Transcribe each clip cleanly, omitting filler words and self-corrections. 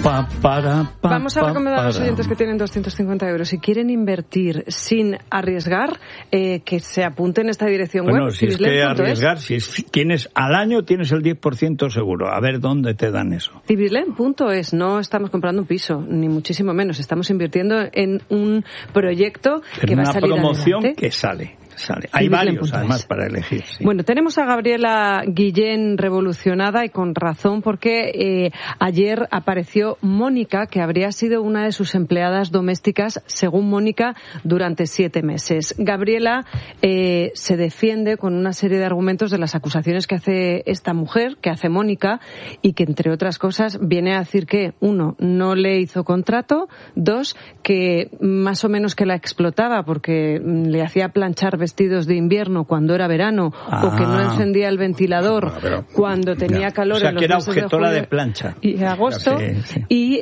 Vamos a recomendar a los oyentes que tienen 250 euros. Si quieren invertir sin arriesgar, que se apunten en esta dirección web. Bueno, si es que arriesgar, si tienes al año tienes el 10% seguro. A ver dónde te dan eso. Cibislen.es. No estamos comprando un piso, ni muchísimo menos. Estamos invirtiendo en un proyecto que va a salir adelante. Una promoción que sale. Hay varios, además, para elegir. Sí. Bueno, tenemos a Gabriela Guillén revolucionada y con razón, porque ayer apareció Mónica, que habría sido una de sus empleadas domésticas, según Mónica, durante 7 meses. Gabriela se defiende con una serie de argumentos de las acusaciones que hace esta mujer, que hace Mónica, y que, entre otras cosas, viene a decir que, 1, no le hizo contrato, 2, que más o menos que la explotaba porque le hacía planchar vestidos de invierno cuando era verano, o que no encendía el ventilador cuando tenía calor, o sea, en los que era meses de objetora julio de plancha y agosto. Sí. Y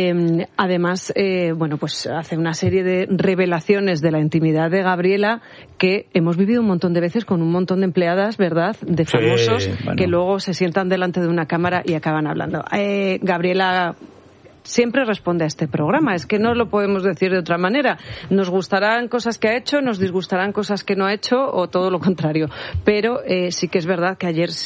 además bueno, pues hace una serie de revelaciones de la intimidad de Gabriela que hemos vivido un montón de veces con un montón de empleadas, ¿verdad?, de famosos, que luego se sientan delante de una cámara y acaban hablando. Gabriela siempre responde a este programa, es que no lo podemos decir de otra manera. Nos gustarán cosas que ha hecho, nos disgustarán cosas que no ha hecho, o todo lo contrario. Pero sí que es verdad que ayer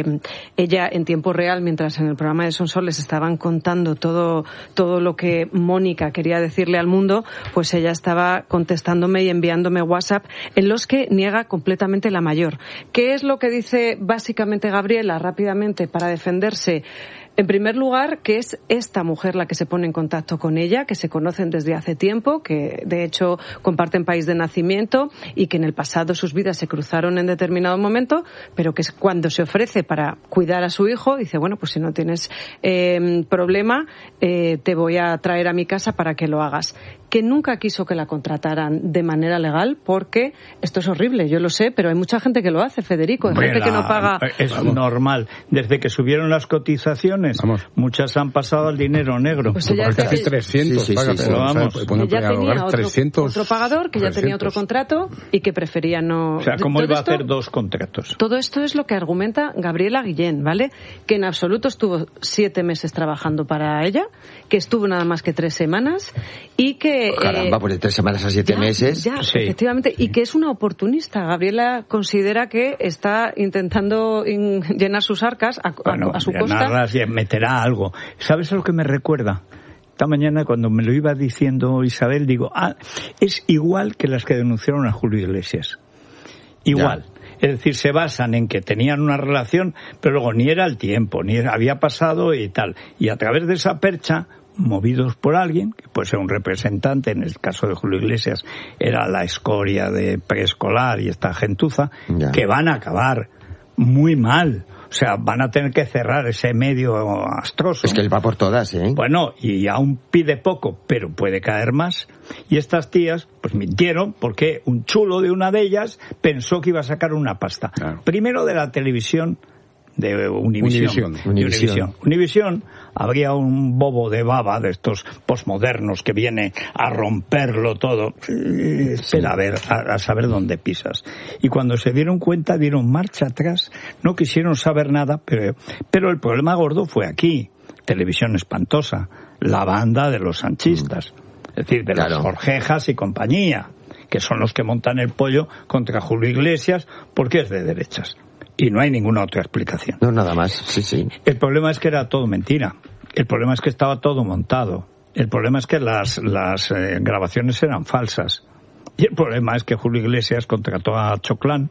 ella, en tiempo real, mientras en el programa de Son Sol les estaban contando todo lo que Mónica quería decirle al mundo, pues ella estaba contestándome y enviándome WhatsApp en los que niega completamente la mayor. ¿Qué es lo que dice básicamente Gabriela rápidamente para defenderse? En primer lugar, que es esta mujer la que se pone en contacto con ella, que se conocen desde hace tiempo, que de hecho comparten país de nacimiento y que en el pasado sus vidas se cruzaron en determinado momento, pero que cuando se ofrece para cuidar a su hijo, dice, bueno, pues si no tienes problema, te voy a traer a mi casa para que lo hagas. Que nunca quiso que la contrataran de manera legal, porque esto es horrible, yo lo sé, pero hay mucha gente que lo hace, Federico, hay gente que no paga. Es normal. Desde que subieron las cotizaciones, muchas han pasado al dinero negro. Pues ella casi 300 paga, pero vamos. Ella tenía otro pagador, que 300, ya tenía otro contrato y que prefería no. O sea, ¿cómo iba a hacer 2 contratos? Todo esto es lo que argumenta Gabriela Guillén, ¿vale? Que en absoluto estuvo 7 meses trabajando para ella, que estuvo nada más que 3 semanas y que caramba, pues de 3 semanas a 7 meses. Ya, sí. Efectivamente. Y que es una oportunista. Gabriela considera que está intentando llenar sus arcas a su costa. Y meterá algo. ¿Sabes a lo que me recuerda? Esta mañana, cuando me lo iba diciendo Isabel, digo, es igual que las que denunciaron a Julio Iglesias. Igual. Ya. Es decir, se basan en que tenían una relación, pero luego ni era el tiempo, ni había pasado y tal. Y a través de esa percha, movidos por alguien, que puede ser un representante, en el caso de Julio Iglesias era la escoria de preescolar y esta gentuza, que van a acabar muy mal. O sea, van a tener que cerrar ese medio astroso. Es que él va por todas, ¿eh? Bueno, y aún pide poco, pero puede caer más. Y estas tías, pues mintieron, porque un chulo de una de ellas pensó que iba a sacar una pasta. Claro. Primero de la televisión de Univisión. Univisión, habría un bobo de baba de estos posmodernos que viene a romperlo todo. Espera, a saber dónde pisas. Y cuando se dieron cuenta, dieron marcha atrás, no quisieron saber nada, pero el problema gordo fue aquí. Televisión espantosa, la banda de los sanchistas, es decir, de las Jorgejas y compañía, que son los que montan el pollo contra Julio Iglesias porque es de derechas. Y no hay ninguna otra explicación. No, nada más, sí. El problema es que era todo mentira. El problema es que estaba todo montado. El problema es que las grabaciones eran falsas. Y el problema es que Julio Iglesias contrató a Choclán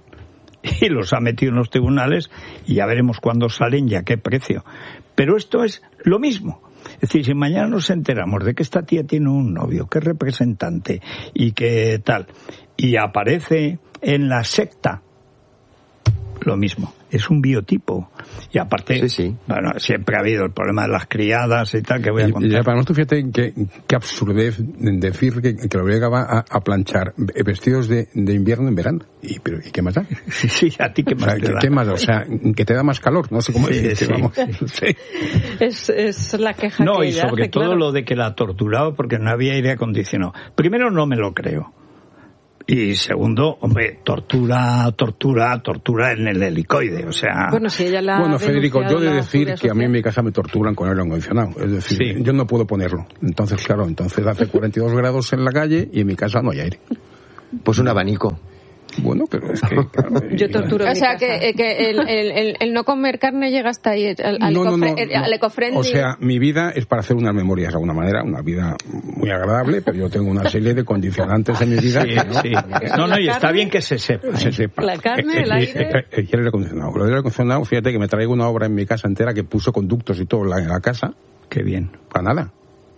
y los ha metido en los tribunales y ya veremos cuándo salen y a qué precio. Pero esto es lo mismo. Es decir, si mañana nos enteramos de que esta tía tiene un novio, que es representante y que tal, y aparece en la secta, lo mismo, es un biotipo. Y aparte, bueno, siempre ha habido el problema de las criadas y tal, que voy a contar. Y para nosotros, fíjate qué absurdez decir que lo obligaba a planchar vestidos de invierno en verano. ¿Y qué más da? Sí, a ti qué más te da. ¿Qué más da? O sea, que te da más calor, no sé cómo decir. Es la queja no, que y sobre hace, todo lo de que la torturaba porque no había aire acondicionado. Primero, no me lo creo. Y segundo, hombre, tortura en el helicoide, o sea... Bueno, si ella la bueno, Federico, yo he de decir que a mí en mi casa me torturan con aire acondicionado. Es decir, sí. Yo no puedo ponerlo. Entonces, claro, hace 42 grados en la calle y en mi casa no hay aire. Pues un abanico. Bueno, pero es que... Claro, yo torturo. O sea, que el no comer carne llega hasta ahí, al ecofriendly. O sea, mi vida es para hacer unas memorias de alguna manera, una vida muy agradable, pero yo tengo una serie de condicionantes en mi vida. Sí, que no. No, y está bien que se sepa. Se sepa. La carne, el aire... El aire acondicionado. El aire acondicionado, fíjate que me traigo una obra en mi casa entera que puso conductos y todo en la casa. Qué bien. Para nada.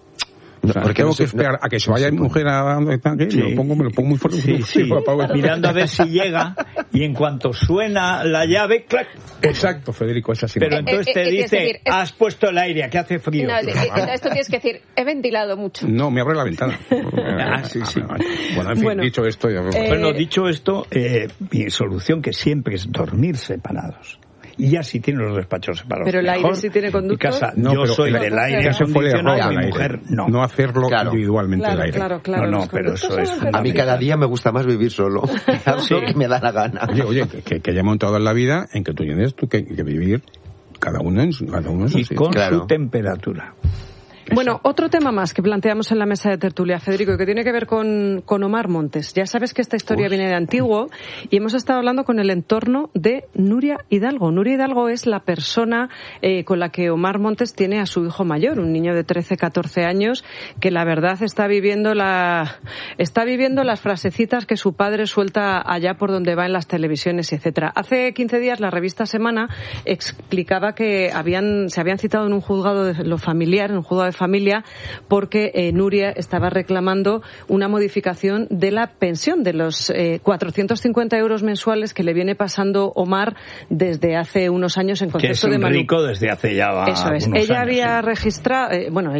O sea, tengo que esperar a que se vaya mi mujer a donde está, me lo pongo muy fuerte. Sí. Mirando a ver si llega, y en cuanto suena la llave, ¡clac! Exacto, Federico, es así. Pero entonces te dice, has puesto el aire, que hace frío. No, esto tienes que decir, he ventilado mucho. No, me abre la ventana. Sí. Bueno, en fin, dicho esto... Dicho esto, mi solución que siempre es dormir separados. Y ya sí tiene los despachos separados. Pero el aire sí tiene conductos. Mi casa, yo soy del aire acondicionado, mi mujer no. No hacerlo individualmente el aire. Claro. No, pero eso es... A mí cada día me gusta más vivir solo. Lo que me da la gana. Oye, que haya montado en la vida en que tú tienes que vivir cada uno en su y con su temperatura. Bueno, otro tema más que planteamos en la mesa de tertulia, Federico, que tiene que ver con Omar Montes. Ya sabes que esta historia viene de antiguo y hemos estado hablando con el entorno de Nuria Hidalgo. Nuria Hidalgo es la persona con la que Omar Montes tiene a su hijo mayor, un niño de 13, 14 años, que la verdad está viviendo las frasecitas que su padre suelta allá por donde va en las televisiones, etcétera. Hace 15 días la revista Semana explicaba que se habían citado en un juzgado de lo familiar, en un juzgado de familia, porque Nuria estaba reclamando una modificación de la pensión, de los 450 euros mensuales que le viene pasando Omar desde hace unos años en concepto de manutención. Que es un rico desde hace ya Eso es. Ella había registrado,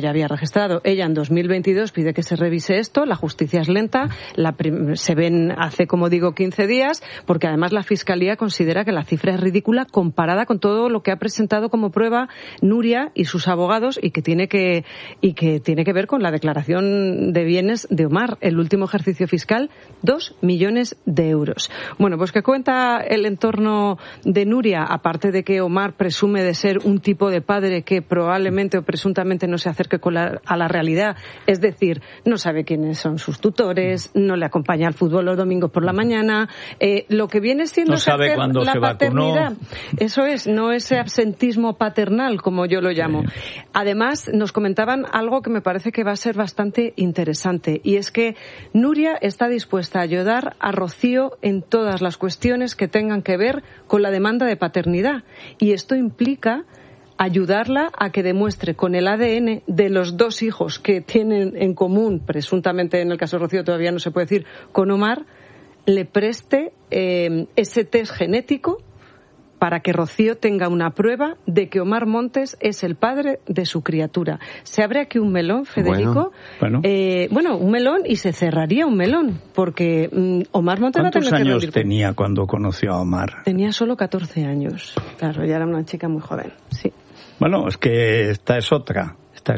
ella en 2022 pide que se revise esto, la justicia es lenta, se ven hace, como digo, 15 días, porque además la Fiscalía considera que la cifra es ridícula comparada con todo lo que ha presentado como prueba Nuria y sus abogados y que tiene que ver con la declaración de bienes de Omar, el último ejercicio fiscal, 2 millones de euros. Bueno, pues que cuenta el entorno de Nuria, aparte de que Omar presume de ser un tipo de padre que probablemente o presuntamente no se acerque a la realidad, es decir, no sabe quiénes son sus tutores, no le acompaña al fútbol los domingos por la mañana, lo que viene siendo no sabe cuándo la se paternidad. Vacunó. Eso es, no ese absentismo paternal, como yo lo llamo. Además, nos comentaban algo que me parece que va a ser bastante interesante, y es que Nuria está dispuesta a ayudar a Rocío en todas las cuestiones que tengan que ver con la demanda de paternidad, y esto implica ayudarla a que demuestre con el ADN de los dos hijos que tienen en común, presuntamente en el caso de Rocío todavía no se puede decir, con Omar, le preste ese test genético para que Rocío tenga una prueba de que Omar Montes es el padre de su criatura. Se abre aquí un melón, Federico. Bueno, un melón, y se cerraría un melón, porque Omar Montes va a tener que rendir. ¿Cuántos años tenía cuando conoció a Omar? Tenía solo 14 años. Claro, ya era una chica muy joven, sí. Bueno, es que esta es otra.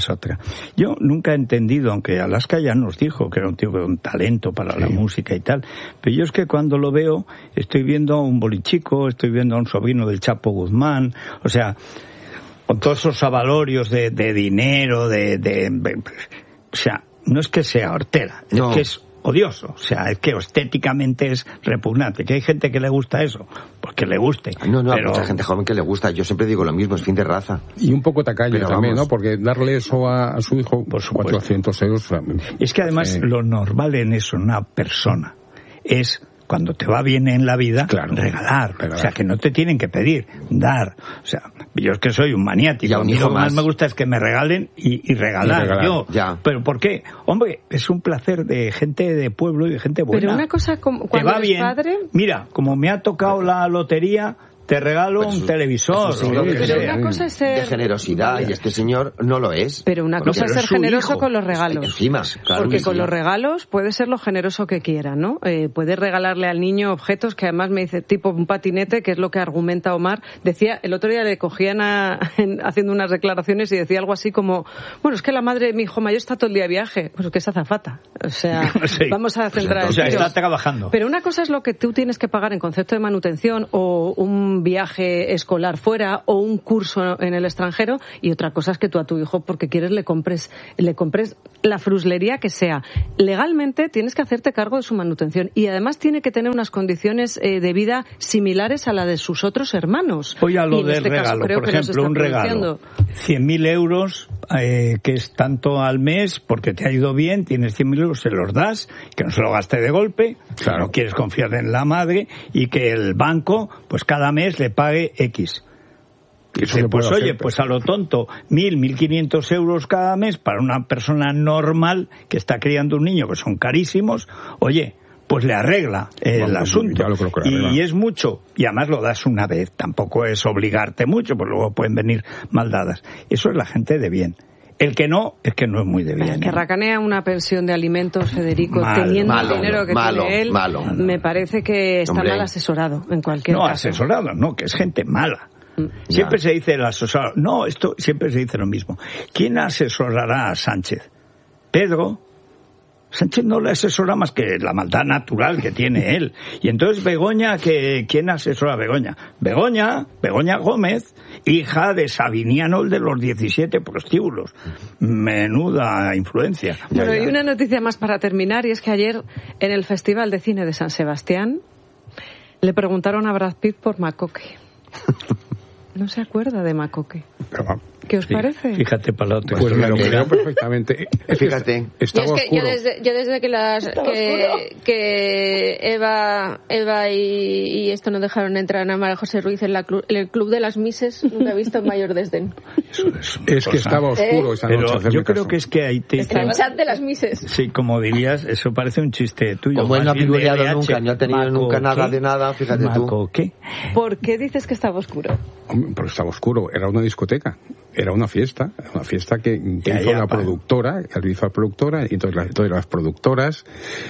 Yo nunca he entendido, aunque Alaska ya nos dijo que era un tío con un talento para la música y tal, pero yo es que cuando lo veo estoy viendo a un bolichico, estoy viendo a un sobrino del Chapo Guzmán, o sea, con todos esos avalorios de dinero, o sea, no es que sea hortera, es que es odioso, o sea, es que estéticamente es repugnante, que hay gente que le gusta eso, pues que le guste. No, hay mucha gente joven que le gusta, yo siempre digo lo mismo, es fin de raza. Y un poco tacaño pero también, vamos, ¿no? Porque darle eso a su hijo, por 400 euros... Es que además lo normal en eso, una persona, es... cuando te va bien en la vida, regalar. O sea, que no te tienen que pedir, dar. O sea, yo es que soy un maniático. A mí lo que más me gusta es que me regalen y regalar. Yo. Ya. ¿Pero por qué? Hombre, es un placer de gente de pueblo y de gente buena. Pero una cosa, cuando te va eres bien. Padre... Mira, como me ha tocado la lotería, te regalo un televisor. Pero una cosa es ser... de generosidad, y este señor no lo es. Pero una cosa es ser generoso con los regalos. Encima, claro, porque con los regalos puede ser lo generoso que quiera, ¿no? Puede regalarle al niño objetos que además me dice, tipo un patinete, que es lo que argumenta Omar. Decía, el otro día le cogían haciendo unas declaraciones y decía algo así como, bueno, es que la madre de mi hijo mayor está todo el día de viaje. Pues que es azafata. O sea, sí. Vamos a centrar o sea, está trabajando. Pero una cosa es lo que tú tienes que pagar en concepto de manutención o un viaje escolar fuera o un curso en el extranjero, y otra cosa es que tú a tu hijo, porque quieres, le compres la fruslería que sea. Legalmente tienes que hacerte cargo de su manutención y además tiene que tener unas condiciones de vida similares a la de sus otros hermanos. Oye, a lo del regalo, por ejemplo, un regalo, 100.000 euros, que es tanto al mes, porque te ha ido bien, tienes 100.000 euros, se los das, que no se lo gaste de golpe, claro. No quieres confiar en la madre, y que el banco, pues cada mes le pague X. Dice, pues oye, pues a lo tonto, 1.500 euros cada mes para una persona normal que está criando un niño, que son carísimos, oye, pues le arregla el asunto. Y es mucho, y además lo das una vez, tampoco es obligarte mucho, pues luego pueden venir maldadas. Eso es la gente de bien. El que no, es que no es muy de bien. El que racanea una pensión de alimentos, Federico, teniendo el dinero que tiene él, me parece que está mal asesorado, en cualquier caso. No, asesorado, no, que es gente mala. Siempre se dice el asesorado. No, esto siempre se dice lo mismo. ¿Quién asesorará a Sánchez? Pedro. Sánchez no le asesora más que la maldad natural que tiene él. Y entonces Begoña, ¿quién asesora a Begoña? Begoña Gómez, hija de Sabiniano, el de los 17 prostíbulos. Menuda influencia. Bueno, y una noticia más para terminar, y es que ayer en el Festival de Cine de San Sebastián le preguntaron a Brad Pitt por Macoque. No se acuerda de Macoque. ¿Qué os parece? Fíjate, Palote. Pues me lo creo perfectamente. Fíjate. Yo desde que Eva y esto no dejaron entrar a María José Ruiz en el club de las Mises, nunca he visto mayor desdén. Es que estaba oscuro esa noche. Pero yo creo que es que ahí te... En el chat de las Mises. Sí, como dirías, eso parece un chiste tuyo. Como él no ha piruleado nunca, no ha tenido nunca nada de nada, fíjate tú. ¿Qué? ¿Por qué dices que estaba oscuro? Porque estaba oscuro, era una discoteca. Era una fiesta que hizo la productora, y entonces las productoras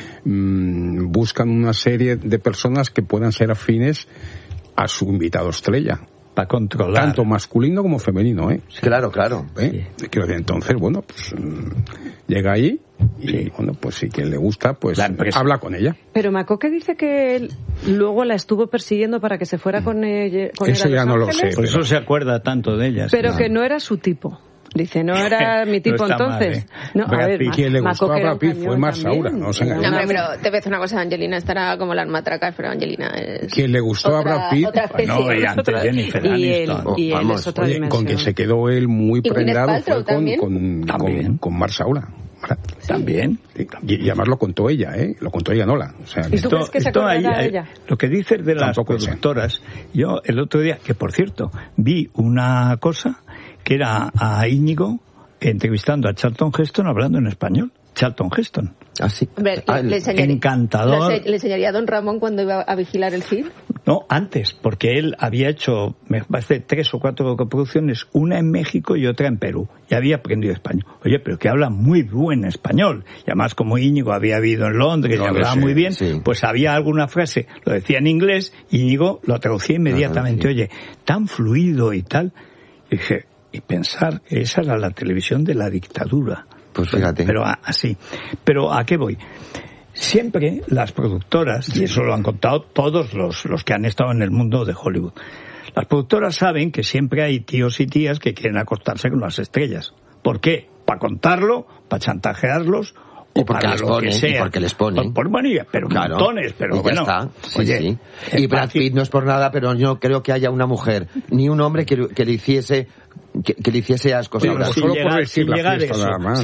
buscan una serie de personas que puedan ser afines a su invitado estrella. Para controlar. Tanto masculino como femenino, ¿eh? Claro. Sí. Quiero decir, entonces, bueno, pues llega ahí y, bueno, pues si quien le gusta, pues habla con ella. Pero Macoque dice que él luego la estuvo persiguiendo para que se fuera con ella. Eso ya no lo sé. Por eso se acuerda tanto de ella. Pero que no era su tipo. Dice, no era mi tipo no entonces. No, a ver, quien le gustó a Brad Pitt fue Marsaura. No, pero te voy a decir una cosa, Angelina estará como las matracas, pero Angelina es... Quien le gustó a Brad Pitt... No, y antes Jennifer Aniston. Y él es otra dimensión. Con quien se quedó él muy prendado fue con Marsaura. También. Y además lo contó ella, Lo contó ella, Nola. O sea, ¿Y tú crees que se acordará ella? Lo que dices de las productoras, yo el otro día, que por cierto, vi una cosa que era a Íñigo entrevistando a Charlton Heston hablando en español. Charlton Heston. ¿Ah, sí? Hombre, encantador. ¿Le enseñaría a don Ramón cuando iba a vigilar el CID? No, antes, porque él había hecho, me parece, 3 o 4 coproducciones, una en México y otra en Perú, y había aprendido español. Oye, pero que habla muy buen español, y además como Íñigo había vivido en Londres y hablaba muy bien, pues había alguna frase, lo decía en inglés, y Íñigo lo traducía inmediatamente. Oye, tan fluido y tal. Y dije, y pensar que esa era la televisión de la dictadura. Pues fíjate. Pero así. Pero ¿a qué voy? Siempre las productoras, y eso lo han contado todos los que han estado en el mundo de Hollywood, las productoras saben que siempre hay tíos y tías que quieren acostarse con las estrellas. ¿Por qué? Para contarlo, para chantajearlos, o porque para les lo ponen, que sea. Y porque les ponen. Pero claro, montones, pero y bueno. Ya está. Sí. Y Brad Pitt no es por nada, pero yo creo que haya una mujer, ni un hombre que le hiciese asco. Pero solo por decir la fiesta nada más.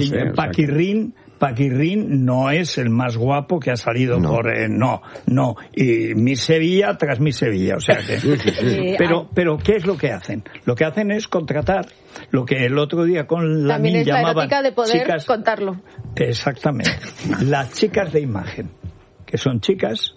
Paquirrín no es el más guapo que ha salido por... No. Y Miss Sevilla tras Miss Sevilla, o sea que... Sí. Pero ¿qué es lo que hacen? Lo que hacen es contratar lo que el otro día con la También es la erótica de poder chicas, contarlo. Exactamente. Las chicas de imagen, que son chicas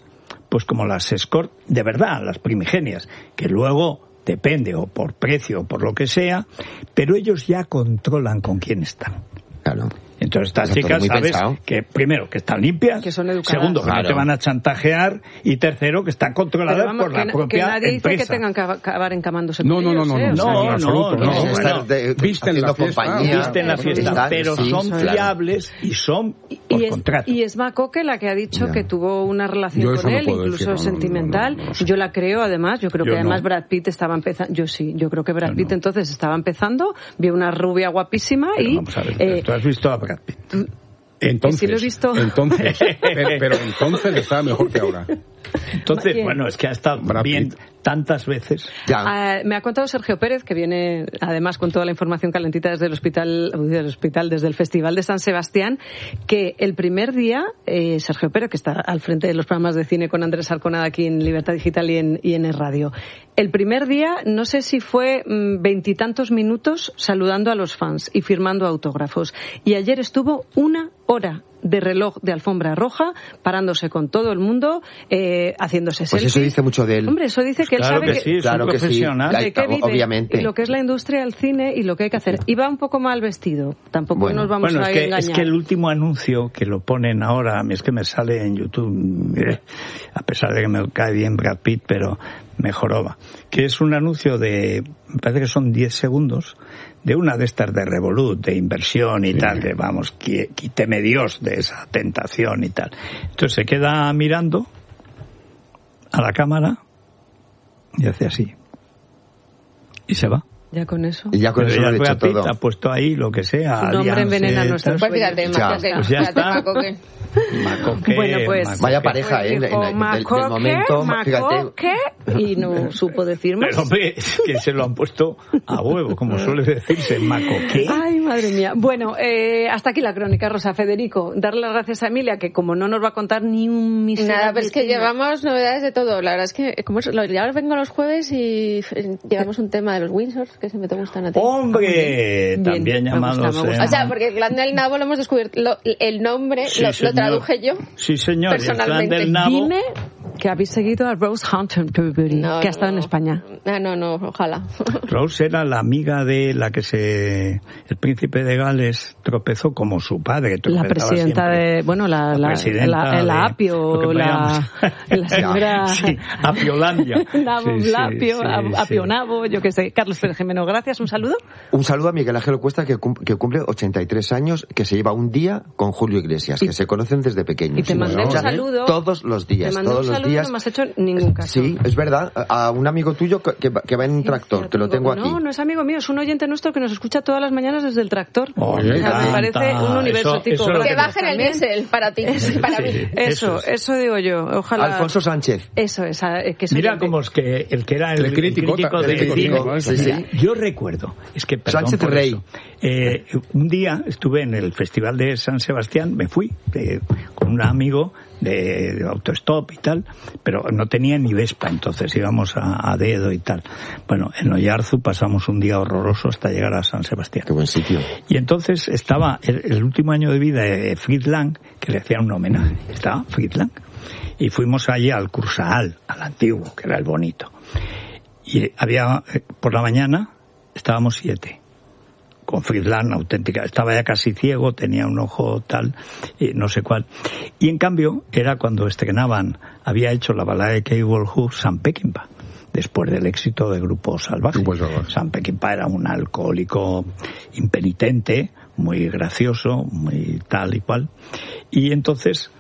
pues como las escort, de verdad, las primigenias, que luego depende o por precio o por lo que sea, pero ellos ya controlan con quién están. Claro. Entonces estas chicas, sabes, que primero, que están limpias, que son educadas. Segundo, que no te van a chantajear, y tercero, que están controladas por la propia que nadie empresa. dice que tengan que acabar encamándose No, con no, ellos, no, ¿eh? no. Visten la fiesta, pero son fiables y son por contrato. Y es Macoque la que ha dicho que tuvo una relación con él, incluso sentimental. Yo la creo, además. Yo creo que además Brad Pitt estaba empezando. Yo creo que Brad Pitt entonces estaba empezando, vio una rubia guapísima pero y... Vamos a ver, ¿tú has visto a Brad Pitt? Entonces, sí lo he visto. Pero entonces estaba mejor que ahora. Entonces, bueno, es que ha estado bien tantas veces. Me ha contado Sergio Pérez, que viene además con toda la información calentita desde el hospital, desde el Festival de San Sebastián, que el primer día, Sergio Pérez, que está al frente de los programas de cine con Andrés Arconada aquí en Libertad Digital y en Es Radio, el primer día, no sé si fue 20 y tantos minutos saludando a los fans y firmando autógrafos. Y ayer estuvo 1 hora de reloj de alfombra roja, parándose con todo el mundo, haciéndose selfies. Pues eso dice mucho de él. Hombre, eso dice que él claro sabe que sí, es un profesional. de qué vive, obviamente. y lo que es la industria del cine y lo que hay que hacer. Y va un poco mal vestido, tampoco nos vamos a engañar. Es que el último anuncio que lo ponen ahora, es que me sale en YouTube, a pesar de que me cae bien Brad Pitt, pero me joroba, que es un anuncio me parece que son 10 segundos, de una de estas de Revolut, de inversión y tal, que vamos, quíteme Dios de esa tentación y tal. Entonces se queda mirando a la cámara y hace así. Y se va. Ya con eso. Y ya con eso lo he hecho todo. Ha puesto ahí lo que sea. Su nombre envenena nuestro. Pues fíjate, pues ya está. Macoque, bueno, pues vaya pareja, del momento, fíjate. Y no supo decir más. Pero hombre, es que se lo han puesto a huevo, como suele decirse, Macoque. Ay, madre mía. Bueno, hasta aquí la crónica, Rosa. Federico, darle las gracias a Emilia, que como no nos va a contar ni un misterio. Nada, pero es que llevamos novedades de todo. La verdad es que, como ya vengo los jueves y llevamos un tema de los Windsor, que siempre te gustan a ti. ¡Hombre! Bien, también llamados... O sea, porque el Clan del Nabo lo hemos descubierto, el nombre lo traduje yo. Sí, señor. Personalmente. El Clan del Nabo... Dime que habéis seguido a Rose Hunterbury, que ha estado en España. No, ojalá. Rose era la amiga de la que el príncipe de Gales tropezó como su padre. La presidenta siempre. El Apio, la señora... Sí, Apiolandia. Apionabo, yo qué sé. Carlos Pérez Jimeno, gracias, un saludo. Un saludo a Miguel Ángel Cuesta, que cumple 83 años, que se lleva un día con Julio Iglesias, que se conocen desde pequeños. Y te mandé un saludo. Todos los días. Te mandé un saludo, no me has hecho ningún caso. Sí, es verdad. A un amigo tuyo que va en un tractor, que lo tengo aquí. No es amigo mío, es un oyente nuestro que nos escucha todas las mañanas desde el tractor. Me parece un universo tipo. Que bajen el diésel para ti, para mí. Eso digo yo. Ojalá. Alfonso Sánchez. Eso es. Mira como es que el que era el crítico de cine. Sí. Yo recuerdo, es que perdón Sánchez por Rey. eso. Un día estuve en el Festival de San Sebastián, me fui con un amigo de autostop y tal, pero no tenía ni Vespa, entonces íbamos a dedo y tal. Bueno, en Oyarzú pasamos un día horroroso hasta llegar a San Sebastián. Qué buen sitio. Y entonces estaba el último año de vida de Fritz Lang, que le hacían un homenaje. Estaba Fritz Lang. Y fuimos allí al Kursaal, al antiguo, que era el bonito. Y había, por la mañana, estábamos 7. Con Fritz Lang, auténtica. Estaba ya casi ciego, tenía un ojo tal, no sé cuál. Y en cambio, era cuando estrenaban, había hecho la balada de Cable Who, Sam Peckinpah, después del éxito de Grupo Salvaje. Sam Peckinpah era un alcohólico impenitente, muy gracioso, muy tal y cual. Y entonces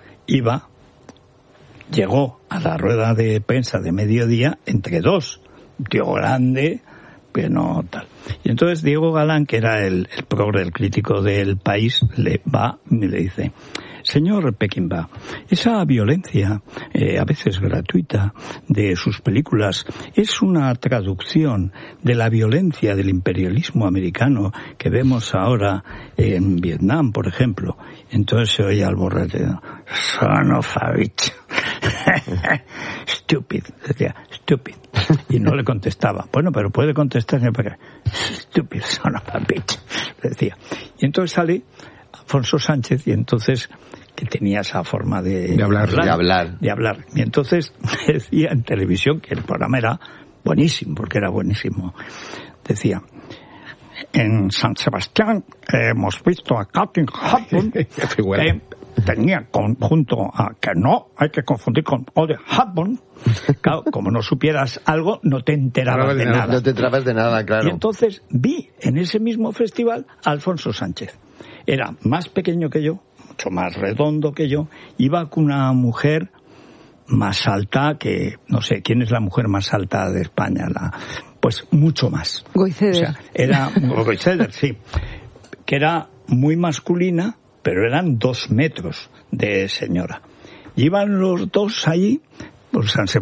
llegó a la rueda de prensa de mediodía entre dos, un tío grande, que no tal. Y entonces Diego Galán, que era el progre, el crítico del País, le va y le dice: señor Peckinpah, esa violencia, a veces gratuita, de sus películas es una traducción de la violencia del imperialismo americano que vemos ahora en Vietnam, por ejemplo. Entonces se oye al borracho: son of a bitch. Stupid, decía, stupid. Y no le contestaba. Bueno, pero puede contestar, stupid son of a bitch, decía. Y entonces sale Alfonso Sánchez, y entonces, que tenía esa forma de hablar. Y entonces decía en televisión, que el programa era buenísimo, porque era buenísimo, decía: en San Sebastián hemos visto a Katharine Hepburn, que tenía junto a, que no hay que confundir con Audrey Hepburn. Claro, como no supieras algo, no te enterabas de nada. No te enterabas de nada, claro. Y entonces vi en ese mismo festival a Alfonso Sánchez. Era más pequeño que yo, mucho más redondo que yo, iba con una mujer más alta que, no sé, ¿quién es la mujer más alta de España? Pues mucho más. Goiceder. O sea, era Goiceder, sí, que era muy masculina, pero eran 2 metros de señora. Iban los dos allí, por San Sebastián.